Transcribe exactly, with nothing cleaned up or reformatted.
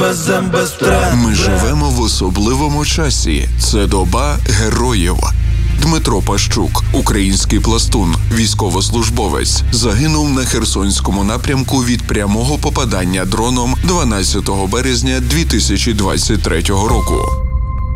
безем без втрат. Ми живемо в особливому часі. Це доба героїв. Дмитро Пащук, український пластун, військовослужбовець, загинув на Херсонському напрямку від прямого попадання дроном дванадцятого березня дві тисячі двадцять третього року.